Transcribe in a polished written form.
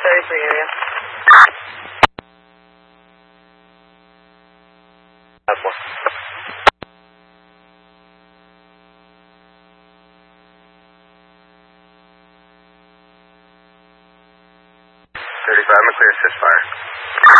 33 area. That's one. I'm clear, assist fire.